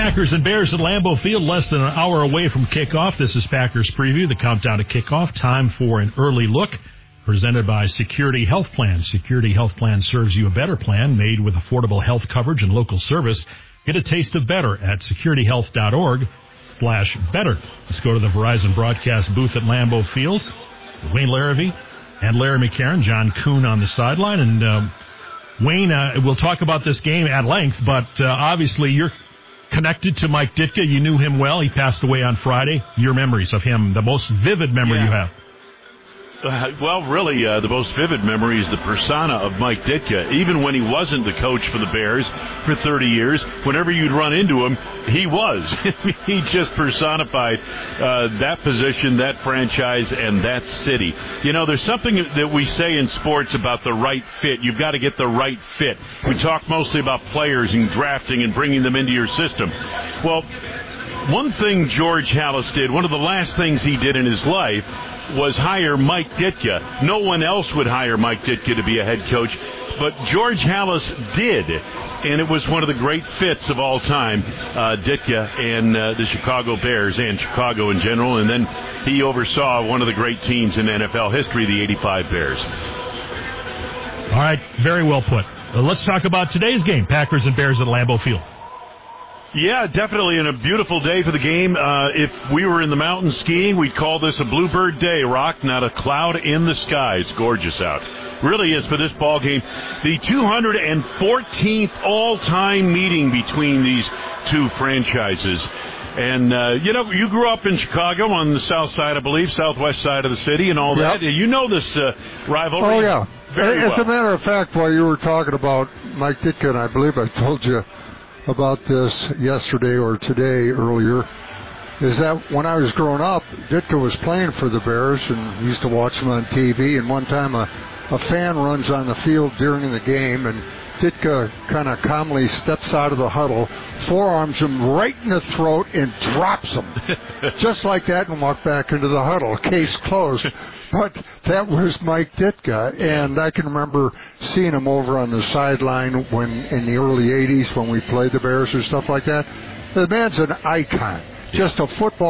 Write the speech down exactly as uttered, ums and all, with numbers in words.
Packers and Bears at Lambeau Field, less than an hour away from kickoff. This is Packers Preview, the countdown to kickoff. Time for an early look, presented by Security Health Plan. Security Health Plan serves you a better plan made with affordable health coverage and local service. Get a taste of better at securityhealth.org slash better. Let's go to the Verizon broadcast booth at Lambeau Field. Wayne Larrivee and Larry McCarron, John Kuhn on the sideline. And um, Wayne, uh, we'll talk about this game at length, but uh, obviously you're connected to Mike Ditka. You knew him well. He passed away on Friday. Your memories of him, the most vivid memory yeah. you have. Uh, well, really, uh, the most vivid memory is the persona of Mike Ditka. Even when he wasn't the coach for the Bears for thirty years, whenever you'd run into him, he was. He just personified uh, that position, that franchise, and that city. You know, there's something that we say in sports about the right fit. You've got to get the right fit. We talk mostly about players and drafting and bringing them into your system. Well, one thing George Halas did, one of the last things he did in his life, was hire Mike Ditka. No one else would hire Mike Ditka to be a head coach, but George Halas did, and it was one of the great fits of all time, uh, Ditka and uh, the Chicago Bears and Chicago in general, and then he oversaw one of the great teams in N F L history, the eighty-five Bears. All right, very well put. Uh, let's talk about today's game, Packers and Bears at Lambeau Field. Yeah, definitely, and a beautiful day for the game. Uh, if we were in the mountains skiing, we'd call this a bluebird day, Rock. Not a cloud in the sky. It's gorgeous out. Really is for this ball game. The two hundred fourteenth all-time meeting between these two franchises. And, uh, you know, you grew up in Chicago on the south side, I believe, southwest side of the city and all yep. that. You know this uh, rivalry. Oh, yeah. Very As well. a matter of fact, while you were talking about Mike Ditka, and I believe I told you about this yesterday or today earlier, is that when I was growing up, Ditka was playing for the Bears, and used to watch him on T V, and one time a, a fan runs on the field during the game, and Ditka kind of calmly steps out of the huddle, forearms him right in the throat, and drops him. Just like that, and walked back into the huddle. Case closed. But that was Mike Ditka, and I can remember seeing him over on the sideline when in the early eighties when we played the Bears or stuff like that. The man's an icon, just a football